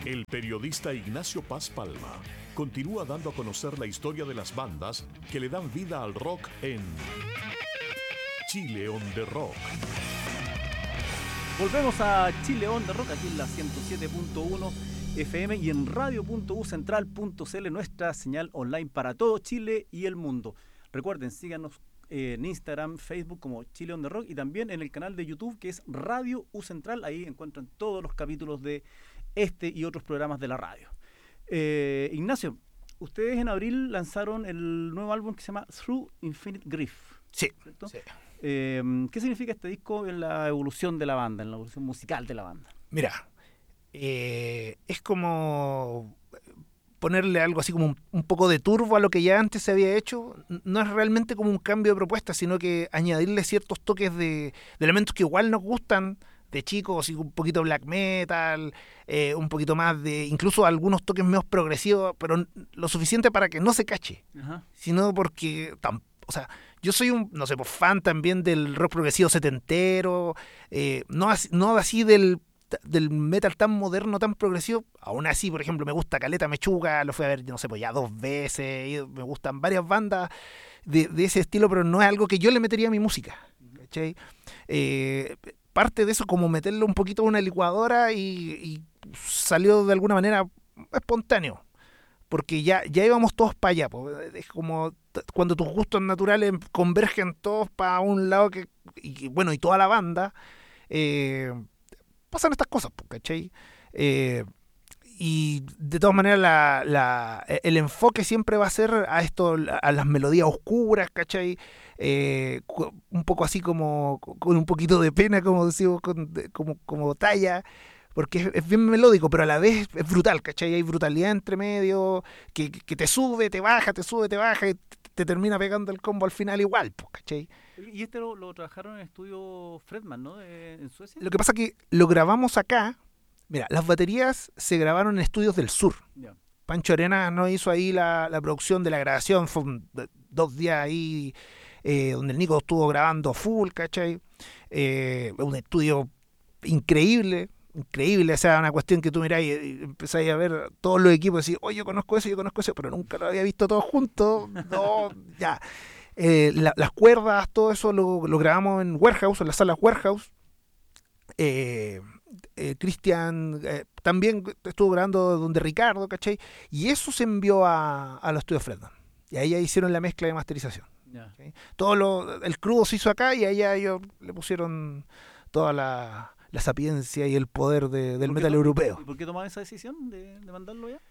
El periodista Ignacio Paz Palma continúa dando a conocer la historia de las bandas que le dan vida al rock en Chile on the Rock. Volvemos a Chile on the Rock, aquí en la 107.1 FM y en radio.ucentral.cl, nuestra señal online para todo Chile y el mundo. Recuerden, síganos en Instagram, Facebook como Chile on the Rock y también en el canal de YouTube que es Radio U Central. Ahí encuentran todos los capítulos de este y otros programas de la radio. Ignacio, ustedes en abril lanzaron el nuevo álbum que se llama Through Infinite Grief. Sí, ¿cierto? sí. ¿Qué significa este disco en la evolución de la banda, en la evolución musical de la banda? Mira, es como ponerle algo así como un poco de turbo a lo que ya antes se había hecho. No es realmente como un cambio de propuesta, sino que añadirle ciertos toques de elementos que igual nos gustan de chicos, así un poquito black metal, un poquito más de, incluso algunos toques menos progresivos, pero lo suficiente para que no se cache. Ajá. Sino porque, o sea, yo soy un, no sé, pues, fan también del rock progresivo setentero, no así del metal tan moderno, tan progresivo. Aún así, por ejemplo, me gusta Caleta Mechuga, lo fui a ver, no sé, pues ya 2 veces, y me gustan varias bandas de ese estilo, pero no es algo que yo le metería a mi música, ¿cachai? Parte de eso como meterlo un poquito en una licuadora y salió de alguna manera espontáneo, porque ya íbamos todos para allá, pues. Es como cuando tus gustos naturales convergen todos para un lado y toda la banda, pasan estas cosas, ¿cachai? Y de todas maneras el enfoque siempre va a ser a esto, a las melodías oscuras, ¿cachai? Un poco así como con un poquito de pena, como decimos, como talla, porque es bien melódico, pero a la vez es brutal, ¿cachai? Hay brutalidad entre medio, que te sube, te baja, y te termina pegando el combo al final igual, ¿cachai? Y este lo trabajaron en el estudio Fredman, ¿no? En Suecia. Lo que pasa es que lo grabamos acá. Mira, las baterías se grabaron en estudios del sur. Yeah. Pancho Arenas no hizo ahí la producción de la grabación, fue 2 días ahí donde el Nico estuvo grabando full, ¿cachai? Un estudio increíble, o sea, una cuestión que tú mirás y empezáis a ver todos los equipos y decís, oye, yo conozco eso, pero nunca lo había visto todos juntos. No, ya. Las cuerdas, todo eso lo grabamos en Warehouse, en las salas Warehouse. Cristian también estuvo grabando donde Ricardo, ¿cachai? Y eso se envió a los estudios Fredman. Y ahí ya hicieron la mezcla de masterización. Yeah. ¿Okay? El crudo se hizo acá y allá ellos le pusieron toda la sapiencia y el poder del metal europeo. ¿Y por qué tomaron esa decisión de mandarlo ya?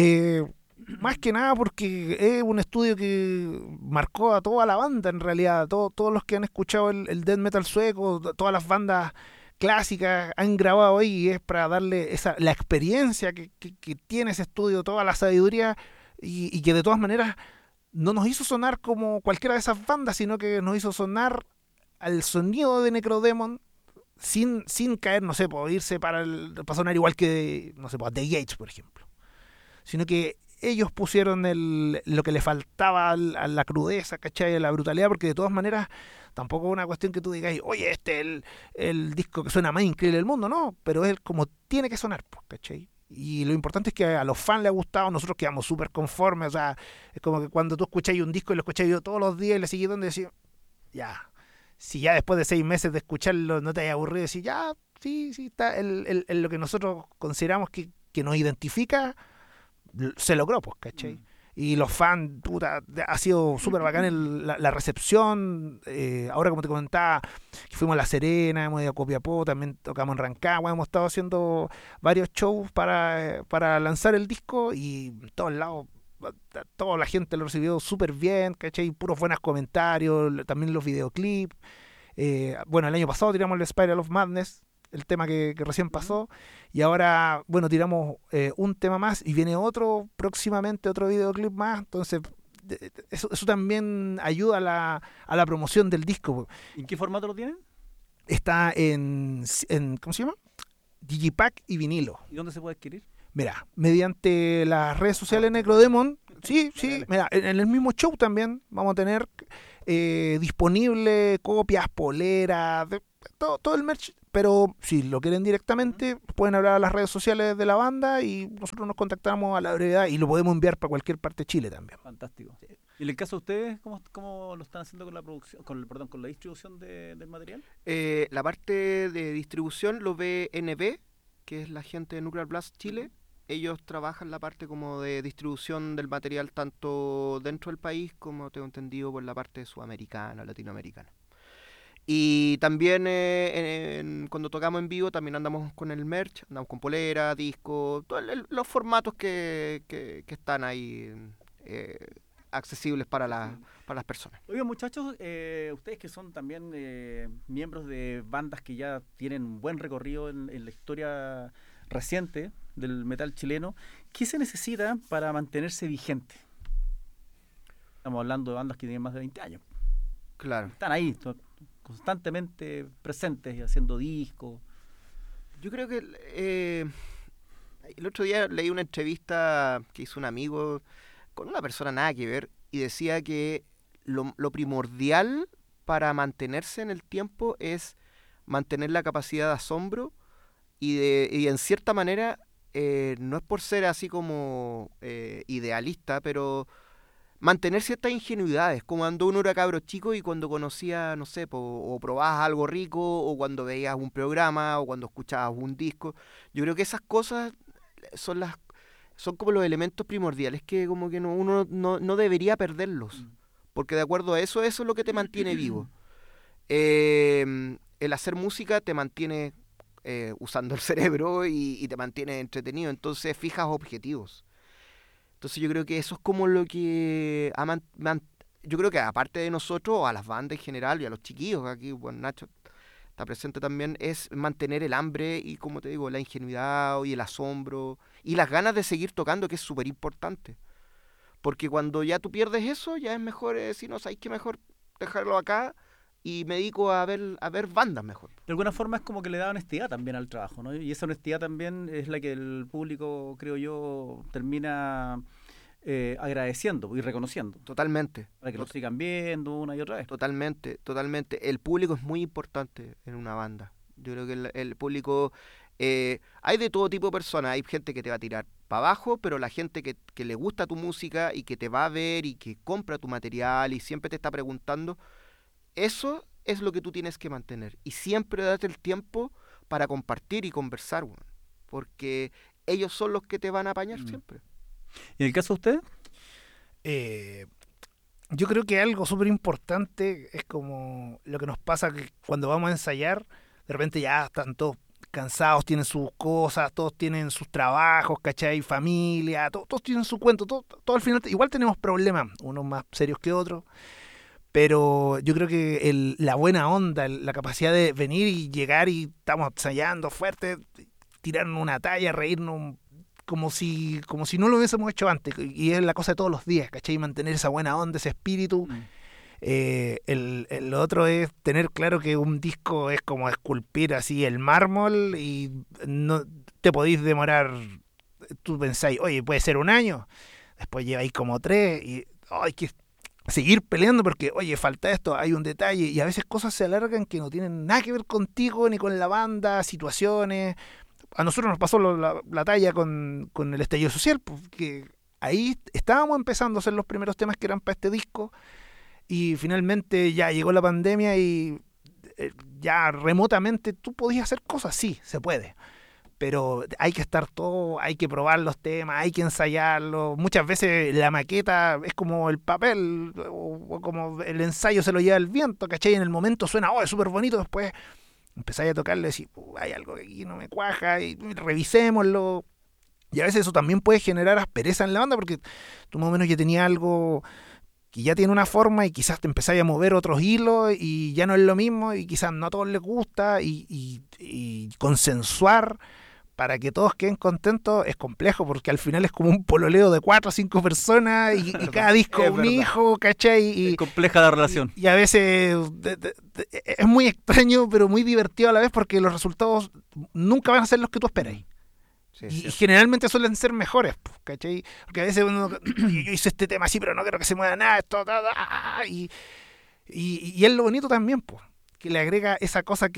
Más que nada porque es un estudio que marcó a toda la banda en realidad. Todos los que han escuchado el death metal sueco, todas las bandas clásicas han grabado ahí, y es para darle la experiencia que tiene ese estudio, toda la sabiduría, y que de todas maneras no nos hizo sonar como cualquiera de esas bandas, sino que nos hizo sonar al sonido de Necrodemon sin caer, no sé, por irse para sonar igual que, no sé, The Gates, por ejemplo, sino que ellos pusieron lo que le faltaba a la crudeza, ¿cachai? A la brutalidad, porque de todas maneras tampoco es una cuestión que tú digas, oye, este es el disco que suena más increíble del mundo, no, pero es como tiene que sonar, ¿cachai? Y lo importante es que a los fans les ha gustado, nosotros quedamos súper conformes, o sea, es como que cuando tú escucháis un disco y lo escucháis yo todos los días y le seguís donde decís, ya, si ya después de 6 meses de escucharlo no te hayas aburrido, decís, ya, sí, está, lo que nosotros consideramos que nos identifica, se logró, ¿cachai? Y los fans, puta, ha sido súper bacán la recepción. Ahora, como te comentaba, que fuimos a La Serena, hemos ido a Copiapó, también tocamos en Rancagua, hemos estado haciendo varios shows para lanzar el disco, y en todos lados toda la gente lo recibió súper bien, ¿cachai? Puros buenos comentarios, también los videoclips. El año pasado tiramos el Spiral of Madness, el tema que recién pasó, y ahora, tiramos un tema más y viene próximamente otro videoclip más, entonces eso también ayuda a la promoción del disco. ¿En qué formato lo tienen? Está en ¿cómo se llama? Digipack y vinilo. ¿Y dónde se puede adquirir? Mira, mediante las redes sociales Necrodemon, sí, mira, en el mismo show también vamos a tener disponible copias, poleras, todo el merch pero si lo quieren directamente, pueden hablar a las redes sociales de la banda y nosotros nos contactamos a la brevedad y lo podemos enviar para cualquier parte de Chile también. Fantástico. ¿Y en el caso de ustedes, cómo lo están haciendo con la producción, con la distribución del material? La parte de distribución lo ve NB, que es la gente de Nuclear Blast Chile. Ellos trabajan la parte como de distribución del material tanto dentro del país como tengo entendido por la parte sudamericana, latinoamericana. Y también cuando tocamos en vivo también andamos con el merch, andamos con polera, disco, todos los formatos que están ahí accesibles para las personas. Oigan, muchachos, ustedes que son también miembros de bandas que ya tienen un buen recorrido en la historia reciente del metal chileno, ¿qué se necesita para mantenerse vigente? Estamos hablando de bandas que tienen más de 20 años. Claro. Están ahí, constantemente presentes y haciendo discos. Yo creo que el otro día leí una entrevista que hizo un amigo con una persona nada que ver y decía que lo primordial para mantenerse en el tiempo es mantener la capacidad de asombro y en cierta manera no es por ser así como idealista, pero mantener ciertas ingenuidades, como cuando uno era cabro chico y cuando conocía, no sé, o probabas algo rico, o cuando veías un programa, o cuando escuchabas un disco. Yo creo que esas cosas son como los elementos primordiales que como que uno no debería perderlos, porque de acuerdo a eso es lo que te mantiene vivo. El hacer música te mantiene usando el cerebro y te mantiene entretenido, entonces fijas objetivos. Entonces yo creo que eso es como lo que yo creo que aparte de nosotros, a las bandas en general y a los chiquillos, aquí bueno, Nacho está presente también, es mantener el hambre y, como te digo, la ingenuidad y el asombro y las ganas de seguir tocando, que es súper importante. Porque cuando ya tú pierdes eso, ya es mejor decir, no, ¿sabes qué? Mejor dejarlo acá y me dedico a ver bandas mejor. De alguna forma es como que le da honestidad también al trabajo, ¿no? Y esa honestidad también es la que el público, creo yo, termina agradeciendo y reconociendo. Totalmente. Para que lo sigan viendo una y otra vez. Totalmente. El público es muy importante en una banda. Yo creo que el público... hay de todo tipo de personas. Hay gente que te va a tirar para abajo, pero la gente que le gusta tu música y que te va a ver y que compra tu material y siempre te está preguntando... Eso es lo que tú tienes que mantener. Y siempre date el tiempo para compartir y conversar, bueno, porque ellos son los que te van a apañar siempre. ¿Y en el caso de usted? Yo creo que algo súper importante es como lo que nos pasa que cuando vamos a ensayar, de repente ya están todos cansados, tienen sus cosas, todos tienen sus trabajos, ¿cachai? Familia, todos tienen su cuento, todo al final, igual tenemos problemas, unos más serios que otros. Pero yo creo que la buena onda, la capacidad de venir y llegar y estamos ensayando fuerte, tirarnos una talla, reírnos como si no lo hubiésemos hecho antes. Y es la cosa de todos los días, ¿cachai? Mantener esa buena onda, ese espíritu. Lo otro es tener claro que un disco es como esculpir así el mármol y no te podéis demorar. Tú pensáis, oye, puede ser un año. Después lleváis como 3 y hay que seguir peleando porque, oye, falta esto, hay un detalle, y a veces cosas se alargan que no tienen nada que ver contigo ni con la banda, situaciones. A nosotros nos pasó la talla con el estallido social, porque ahí estábamos empezando a hacer los primeros temas que eran para este disco y finalmente ya llegó la pandemia y ya remotamente tú podías hacer cosas, sí, se puede. Pero hay que estar todo, hay que probar los temas, hay que ensayarlos. Muchas veces la maqueta es como el papel o como el ensayo se lo lleva el viento, ¿cachai? En el momento suena, es súper bonito, después empezáis a tocarlo y decís, hay algo que aquí no me cuaja, y revisémoslo. Y a veces eso también puede generar aspereza en la banda porque tú más o menos ya tenías algo que ya tiene una forma y quizás te empezáis a mover otros hilos y ya no es lo mismo y quizás no a todos les gusta y consensuar para que todos queden contentos es complejo porque al final es como un pololeo de 4 o 5 personas y cada disco un hijo, ¿cachai? Es compleja la relación. Y a veces es muy extraño pero muy divertido a la vez porque los resultados nunca van a ser los que tú esperáis. Sí, y generalmente suelen ser mejores, ¿cachai? Porque a veces uno, yo hice este tema así pero no quiero que se mueva nada, esto, y es lo bonito también, pues, que le agrega esa cosa que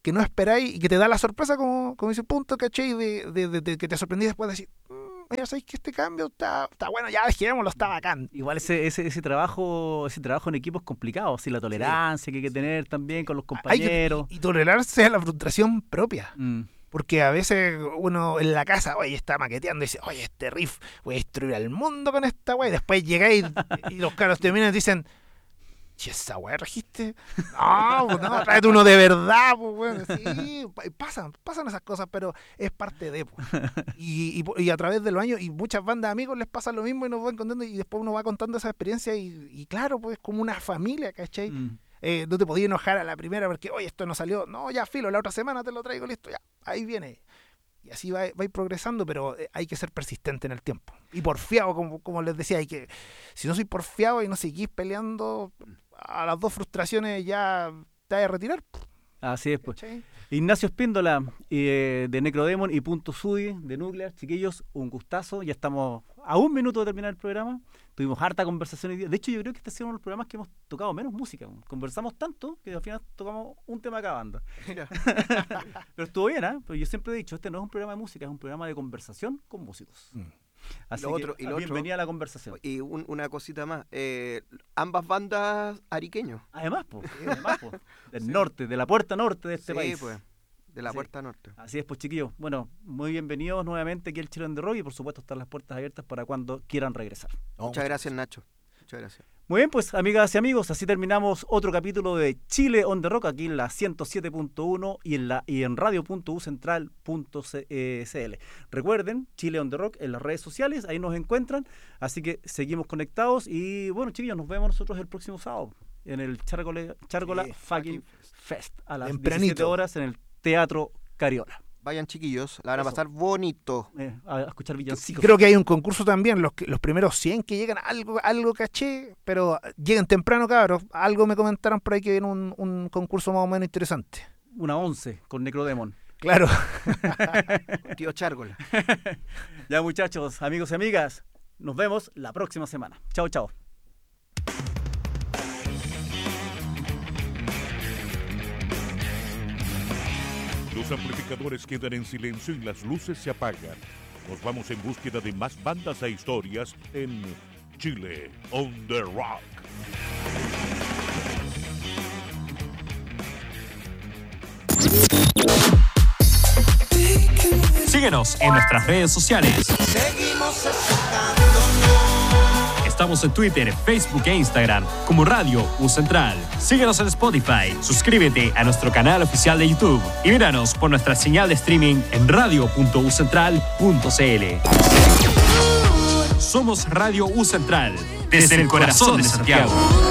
que no esperáis y que te da la sorpresa, como dice Punto, ¿cachai? De que te sorprendí después de decir, oye, ¿sabéis que este cambio está bueno? Ya dejémoslo, está bacán. Igual ese trabajo en equipo es complicado, así la tolerancia que hay que tener también con los compañeros. Y tolerarse a la frustración propia. Porque a veces uno en la casa, oye, está maqueteando y dice, oye, este riff, voy a destruir al mundo con esta weá. Y después llegáis y los caros te miran y dicen, che, esa weá trajiste. No, pues no, tráete uno de verdad, pues weón. Sí, pasan esas cosas, pero es parte de, pues. Y a través de los años, y muchas bandas de amigos les pasa lo mismo y nos van contando, y después uno va contando esa experiencia y claro, pues es como una familia, ¿cachai? No te podías enojar a la primera porque, oye, esto no salió. No, ya filo, la otra semana te lo traigo, listo, ya, ahí viene. Y así va progresando, pero hay que ser persistente en el tiempo. Y porfiado, como les decía, si no soy porfiado y no seguís peleando, a las 2 frustraciones ya te vas a retirar. Así es, pues. ¿Sí? Ignacio Espíndola, de Necrodemon, y Punto Sudi, de Nuclear. Chiquillos, un gustazo. Ya estamos a 1 minuto de terminar el programa. Tuvimos harta conversación hoy día. De hecho, yo creo que este ha sido uno de los programas que hemos tocado menos música. Conversamos tanto que al final tocamos un tema cada banda. Pero estuvo bien, ¿eh? Pero yo siempre he dicho, este no es un programa de música, es un programa de conversación con músicos. Así que bienvenida a la conversación. Y una cosita más, ambas bandas ariqueños. Además, del norte, de la puerta norte de este país. Pues, de la puerta norte. Así es, pues, chiquillos. Bueno, muy bienvenidos nuevamente aquí al Chile on the Rock, y por supuesto están las puertas abiertas para cuando quieran regresar. Muchas gracias, Nacho. Muchas gracias. Muy bien, pues, amigas y amigos, así terminamos otro capítulo de Chile on the Rock aquí en la 107.1 y en radio.ucentral.cl. Recuerden, Chile on the Rock en las redes sociales, ahí nos encuentran, así que seguimos conectados y bueno, chiquillos, nos vemos nosotros el próximo sábado en el Chárgola Fucking Fest a las 17 horas en el Teatro Cariola. Vayan, chiquillos, la van a pasar bonito. A escuchar villancicos. Creo que hay un concurso también, los primeros 100 que llegan, algo caché, pero lleguen temprano, cabros. Algo me comentaron por ahí que viene un concurso más o menos interesante. Una 11 con Necrodemon. Claro. Tío Chárgola. Ya, muchachos, amigos y amigas, nos vemos la próxima semana. Chao, chao. Los amplificadores quedan en silencio y las luces se apagan. Nos vamos en búsqueda de más bandas e historias en Chile on the Rock. Síguenos en nuestras redes sociales. Estamos en Twitter, Facebook e Instagram como Radio U Central. Síguenos en Spotify, suscríbete a nuestro canal oficial de YouTube y míranos por nuestra señal de streaming en radio.ucentral.cl. Somos Radio U Central, desde el corazón de Santiago.